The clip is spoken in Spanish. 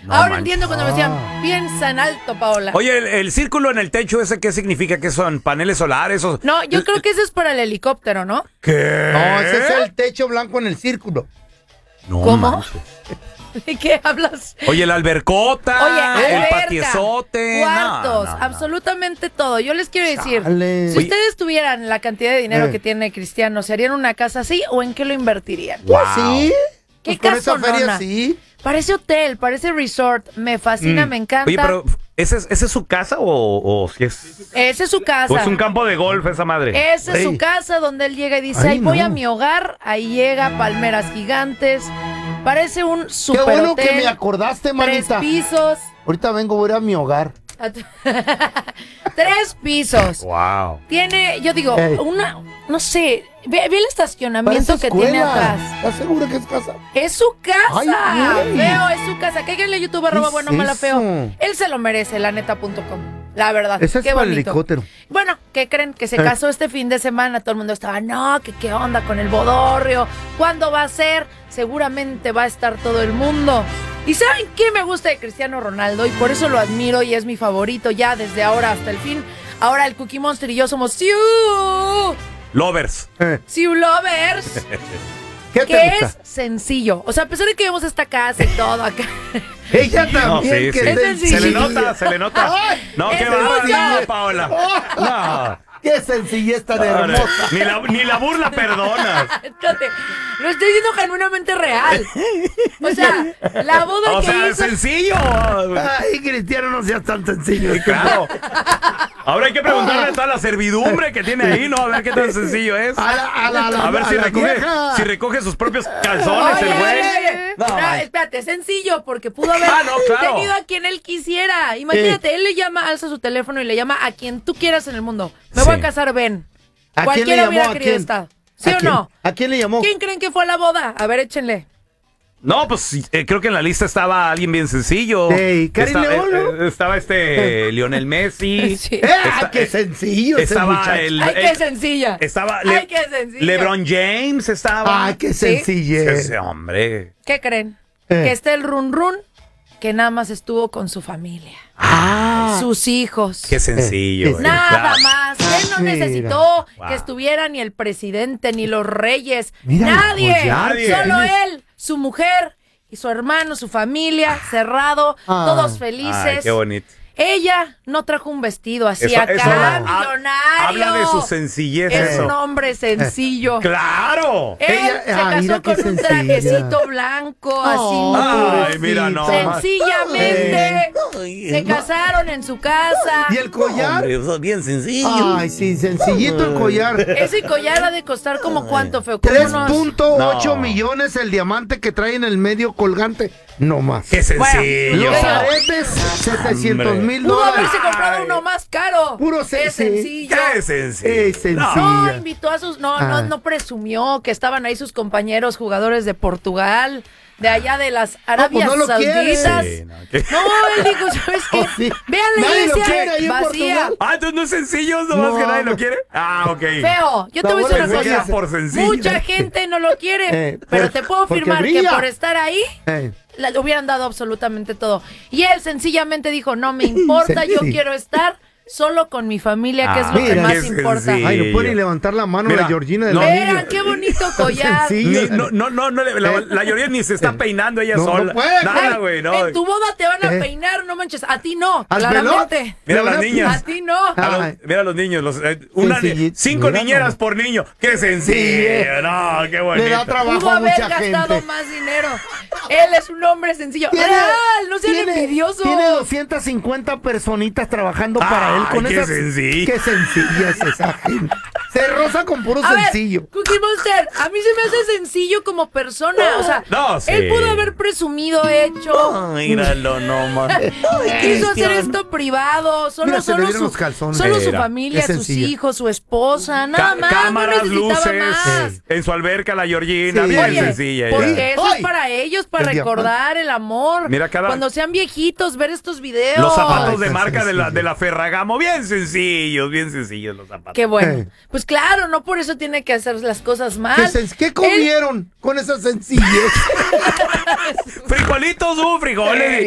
Ahora entiendo cuando me decían, piensa en alto, Paola. Oye, el círculo en el techo ese, ¿qué significa? ¿Qué son? ¿Paneles solares? O... No, yo creo que ese es para el helicóptero, ¿no? ¿Qué? No, ese es el techo blanco en el círculo. No ¿Cómo? manches. ¿De qué hablas? Oye, la albercota, Oye, el alberca, patiezote. cuartos, No. absolutamente todo. Yo les quiero decir, Chale. si Oye. ustedes tuvieran la cantidad de dinero que tiene Cristiano, ¿se harían una casa así o en qué lo invertirían? Wow. ¿Sí? ¿Qué Pues con esa casonona? feria sí. Parece hotel, parece resort, me fascina, me encanta. Oye, pero ¿esa es su casa o si es? Esa es su casa. ¿O es un campo de golf esa madre? Esa es su casa donde él llega y dice, Ay, ahí voy no. a mi hogar, ahí llega, palmeras gigantes, parece un Qué super bueno hotel, que me acordaste, 3 manita. pisos, Ahorita vengo, voy a ir a mi hogar. 3 pisos. Wow. Tiene, yo digo, Ey. no sé, ve el estacionamiento Parece que tiene escuela. atrás. ¿Estás segura que es casa? Es su casa. Ay, güey. Feo, es su casa. Cáiganle a YouTube, ¿Qué bueno, es mala, feo. eso? Él se lo merece, laneta.com. La verdad. Ese es qué para el bonito. helicóptero. Bueno, ¿qué creen? Que se casó este fin de semana. Todo el mundo estaba, no, que qué onda con el bodorrio. ¿Cuándo va a ser? Seguramente va a estar todo el mundo. ¿Y saben qué me gusta de Cristiano Ronaldo? Y por eso lo admiro y es mi favorito ya desde ahora hasta el fin. Ahora el Cookie Monster y yo somos Siu Lovers. Lovers. ¿Qué te Que gusta? es sencillo. O sea, a pesar de que vemos esta casa y todo acá. Ella también, No, sí, que sí. Es sencillo. Se le nota, se le nota. Ay, No, es qué sencillo. va, no, Paola. Qué sencillez tan No, hermosa. ni la burla perdonas. Espérate, lo estoy diciendo genuinamente real. O sea, la boda O que sea, es hizo. sencillo. Ay, Cristiano, no seas tan sencillo. Claro. Ahora hay que preguntarle a toda la servidumbre que tiene ahí, ¿no? A ver qué tan sencillo es. A ver si recoge sus propios calzones el güey. No, Espérate, es sencillo porque pudo haber no, claro. tenido a quien él quisiera. Imagínate, él le llama, alza su teléfono y le llama a quien tú quieras en el mundo. Me voy a casar, ven. ¿A quién le Cualquiera llamó? hubiera ¿A querido quién? estar. ¿Sí ¿A o quién? no? ¿A quién le llamó? ¿Quién creen que fue a la boda? A ver, échenle. No, pues sí, creo que en la lista estaba alguien bien sencillo. Ey, Karim León, ¿no? Estaba Lionel Messi. Sí. ¡Qué sencillo ese Estaba muchacho! Ay, qué sencilla. Estaba Ay, qué sencilla. LeBron James estaba. ¡Ay, qué sencillez! Ese hombre. ¿Qué creen? Que está el run run que nada más estuvo con su familia. Sus hijos. Qué sencillo. Nada claro. más. Él no Mira. necesitó Wow. que estuviera ni el presidente ni los reyes. Mira, Nadie. Nadie. Solo él, su mujer y su hermano, su familia, cerrado, todos felices. Ay, qué bonito. Ella no trajo un vestido así Eso acá, habla- millonario. Habla de su sencillez Es eso. un hombre sencillo. ¡Claro! Él Ella- se mira casó qué con un sencilla. trajecito blanco, así. Ay, mira pobrecita. nomás. Sencillamente se casaron en su casa. ¿Y el collar? eso es bien sencillo. Ay, sí, sencillito el collar. Ese collar ha de costar como cuánto, feo. Como unos... 3.8 No. millones el diamante que trae en el medio colgante. No más. ¡Qué sencillo! Los aretes, 700,000 Pudo dólares. haberse comprado uno más caro. Puro Es sencillo. sencillo. ¡Qué sencillo! Es sencilla. No, invitó a sus... Ah. No presumió que estaban ahí sus compañeros jugadores de Portugal, de allá de las Arabias no lo quiere. Sauditas. Sí, no, ¿qué? No, él dijo, ¿sabes qué? Oh, sí. Vean la Nadie lo quiere iglesia ahí en vacía. Portugal. Ah, entonces no es sencillo, nomás No, que nadie lo no. quiere. Ah, ok. Feo, yo te voy a decir Pensé una que cosa. era por sencillo. Mucha gente no lo quiere, pero te puedo porque afirmar que brilla. por estar ahí le hubieran dado absolutamente todo. Y él sencillamente dijo, no me importa, yo Sí. quiero estar solo con mi familia, que es lo que mira, más qué importa. sencillo. Ay, no puede ni levantar la mano Mira, la Georgina del no. anillo. Vean qué bonito collar. Sencillo. La Georgina ni se está peinando ella No, no sola. puede. Nada, güey, no. En tu boda te van a peinar, no manches. A ti no, ¿Al claramente. Mira ¿Le las van a- niñas. A ti no. Ay. Mira a los niños, Sencillito. 5 Mira, niñeras no. por niño. ¡Qué sencillo! No, qué Le da bonito. trabajo Pudo a haber mucha gastado gente. más dinero. Él es un hombre sencillo. Real, no sean envidiosos. Tiene 250 personitas trabajando para él con Ay, qué esas. sencillo. Qué sencilla es esa gente. Se roza con puro A ver, sencillo. Cookie Monster, a mí se me hace sencillo como persona. O sea, No, sí. él pudo haber presumido hecho. Míralo nomás. Quiso hacer esto privado. Solo, Mira, se le solo, dieron su, los calzones. solo su Mira, familia, qué sus sencilla. hijos, su esposa. Nada más. Cámaras, no necesitaba luces. más. En su alberca, la Georgina. Sí. Bien Oye, sencilla. porque ya. eso ¡Ay! es para ellos, para El recordar el amor. Mira, Cuando sean viejitos, ver estos videos. Los zapatos Ay, de qué marca de sencillo. la Ferragamo. Bien sencillos los zapatos. Qué bueno. Pues claro, no por eso tiene que hacer las cosas mal. ¿Qué comieron con esa sencillez? Frijolitos, frijoles.